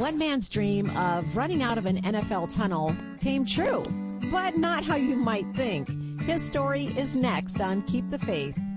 One man's dream of running out of an NFL tunnel came true, but not how you might think. His story is next on Keep the Faith.